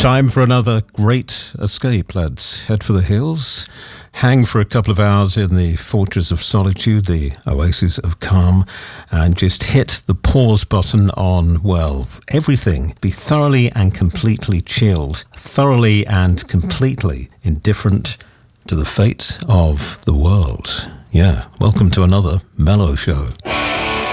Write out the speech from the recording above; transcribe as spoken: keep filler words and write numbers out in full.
Time for another great escape. Let's head for the hills, hang for a couple of hours in the Fortress of Solitude, the oasis of calm, and just hit the pause button on, well, everything. Be thoroughly and completely chilled, thoroughly and completely indifferent to the fate of the world. Yeah, welcome to another Mellow Show.